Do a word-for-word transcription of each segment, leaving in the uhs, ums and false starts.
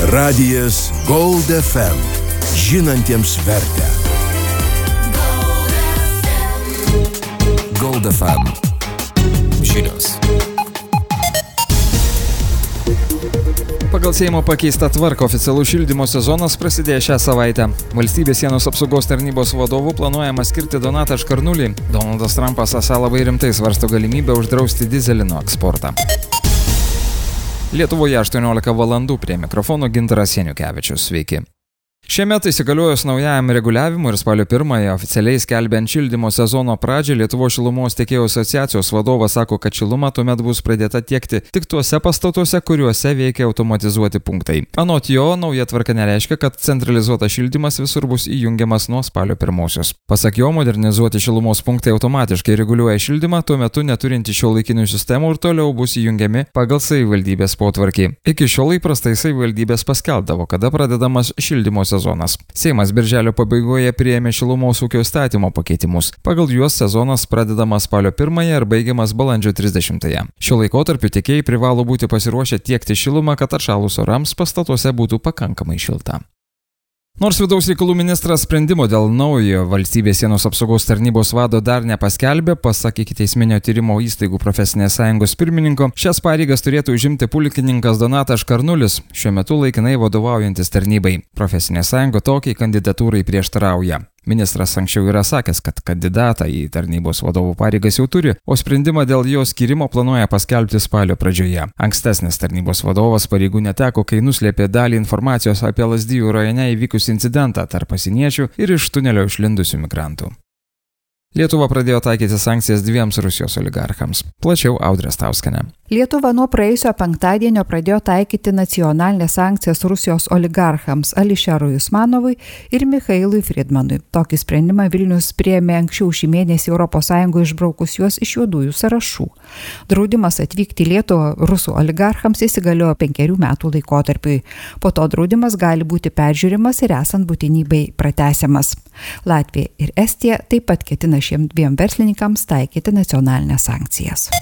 Radijas Gold F M. Žinantiems vertę. Gold F M. Žinios. Pagal Seimo pakeistą tvarką oficialus šildymo sezonas prasidėjo šią savaitę. Valstybės sienos apsaugos tarnybos vadovų planuojama skirti Donatą Škarnulį. Donaldas Trumpas esą labai rimtai svarsto galimybę uždrausti dyzelino eksportą. Lietuvoje aštuoniolika valandų, prie mikrofono Gintaras Janiukevičius. Sveiki. Šiemet įsigaliojus naujajam reguliavimui ir spalio pirmąją oficialiai skelbiant šildymo sezono pradžią, Lietuvos šilumos tiekėjų asociacijos vadovas sako, kad šiluma tuomet bus pradėta tiekti tik tuose pastatuose, kuriuose veikia automatizuoti punktai. Anot jo, nauja tvarka nereiškia, kad centralizuotas šildymas visur bus įjungiamas nuo spalio pirmosios. Pasak jo, modernizuoti šilumos punktai automatiškai reguliuoja šildymą, tuo metu neturinti šiuolaikinių sistemų ir toliau bus įjungiami pagal savivaldybės potvarkį. Iki šiol įprastai savivaldybės paskelbdavo, kada pradedamas šildymo sezonas. Seimas birželio pabaigoje priėmė šilumos ūkio įstatymo pakeitimus. Pagal juos sezonas pradedamas spalio pirmąją ir baigiamas balandžio trisdešimtąją. Šiuo laikotarpiu tiekėjai privalo būti pasiruošę tiekti šilumą, kad atšalus orams pastatuose būtų pakankamai šilta. Nors vidaus reikalų ministras sprendimo dėl naujo valstybės sienos apsaugos tarnybos vado dar nepaskelbė, pasak ikiteisminio tyrimo įstaigų profesinės sąjungos pirmininko, šias pareigas turėtų užimti pulkininkas Donatas Škarnulis, šiuo metu laikinai vadovaujantis tarnybai. Profesinė sąjunga tokiai kandidatūrai prieštarauja. Ministras anksčiau yra sakęs, kad kandidatą į tarnybos vadovų pareigas jau turi, o sprendimą dėl jo skyrimo planuoja paskelbti spalio pradžioje. Ankstesnis tarnybos vadovas pareigų neteko, kai nuslėpė dalį informacijos apie Lazdijų rajone įvykusį incidentą tarp pasieniečių ir iš tunelio išlindusių migrantų. Lietuva pradėjo taikyti sankcijas dviems Rusijos oligarchams. Plačiau Audrė Stauskienė. Lietuva nuo praėjusio penktadienio pradėjo taikyti nacionalinės sankcijas Rusijos oligarchams Ališerui Usmanovui ir Michailui Friedmanui. Tokį sprendimą Vilnius priėmė anksčiau šį mėnesį Europos Sąjungoje išbraukus juos iš juodųjų sąrašų. Draudimas atvykti į Lietuvą rusų oligarchams įsigaliojo penkerių metų laikotarpiui. Po to draudimas gali būti peržiūrimas ir esant būtinybei pratęsiamas. Latvija ir Estija taip pat ketina šiem dviem verslininkams taikyti nacionalinės sankcijas.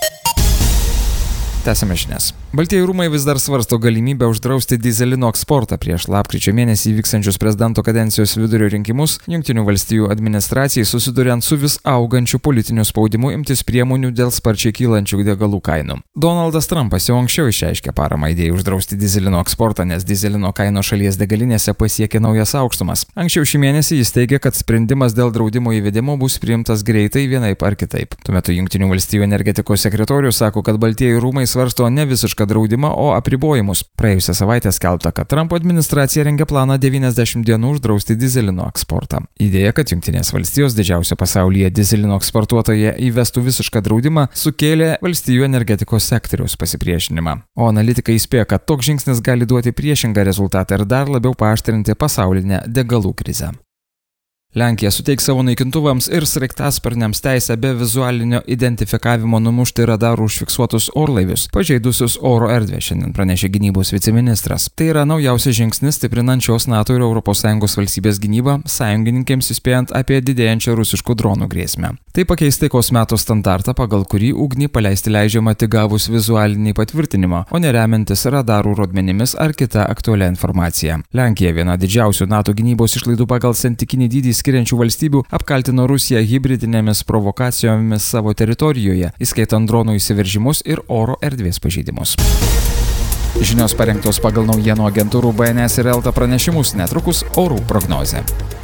Tęsiame žinias. Baltieji rūmai vis dar svarsto galimybę uždrausti dyzelino eksportą prieš lapkričio mėnesį vykstančius prezidento kadencijos vidurio rinkimus, Jungtinių valstijų administracijai susiduriant su vis augančiu politiniu spaudimu imtis priemonių dėl sparčiai kylančių degalų kainų. Donaldas Trumpas jau anksčiau išreiškė paramą idėjai uždrausti dyzelino eksportą, nes dyzelino kainos šalies degalinėse pasiekė naujas aukštumas. Anksčiau šį mėnesį jis teigė, kad sprendimas dėl draudimo įvedimo bus priimtas greitai vienaip ar kitaip. Tuo metu Jungtinių valstijų energetikos sekretorius sako, kad Baltieji rūmai svarsto ne visišką draudimą, o apribojimus. Praėjusią savaitę skelbta, kad Trumpo administracija rengia planą devyniasdešimt dienų uždrausti dyzelino eksportą. Idėja, kad Jungtinės valstijos, didžiausia pasaulyje dyzelino eksportuotoja, įvestų visišką draudimą, sukėlė valstijų energetikos sektoriaus pasipriešinimą. O analitikai įspėja, kad toks žingsnis gali duoti priešingą rezultatą ir dar labiau paaštrinti pasaulinę degalų krizę. Lenkija suteiks savo naikintuvams ir sraigtasparniams teisę be vizualinio identifikavimo numušti radarų užfiksuotus orlaivius, pažeidusius oro erdvę, šiandien pranešė gynybos viceministras. Tai yra naujausias žingsnis stiprinančios NATO ir Europos Sąjungos valstybės gynybą, sąjungininkėms įspėjant apie didėjančią rusiškų dronų grėsmę. Tai pakeis taikos meto standartą, pagal kurį ugnį paleisti leidžiama tik gavus vizualinį patvirtinimą, o neremiantis radarų rodmenimis ar kita aktualia informacija. Lenkija, viena didžiausių NATO gynybos išlaidų pagal santykinį dydį skiriančių valstybių, apkaltino Rusiją hibridinėmis provokacijomis savo teritorijoje, įskaitant dronų įsiveržimus ir oro erdvės pažeidimus. Žinios parengtos pagal naujienų agentūrų B N S ir Elta pranešimus, netrukus orų prognozė.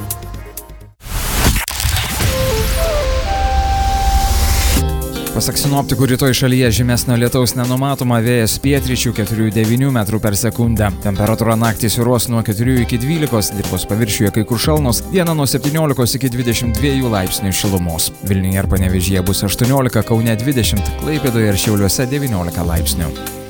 Pasak sinoptikų, rytoj šalyje žymesnio lietaus nenumatoma, vėjas pietryčių keturių devynių metrų per sekundę. Temperatūra naktį svyruos nuo keturių iki dvylikos, dirvos paviršiuje kai kur šalnos, dieną nuo septyniolikos iki dvidešimt dviejų laipsnių šilumos. Vilniuje ir Panevėžyje bus aštuoniolika, Kaune dvidešimt, Klaipėdoje ir Šiauliuose devyniolika laipsnių.